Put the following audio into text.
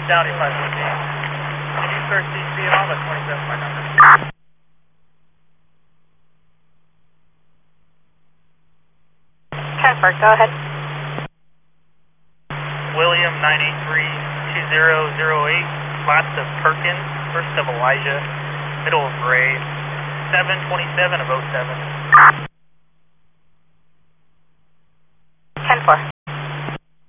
Downey 514. Can you search CC at all? That's 27 my number. Casper, go ahead. William 983-2008, last of Perkins, first of Elijah, middle of Ray, 727 of 07.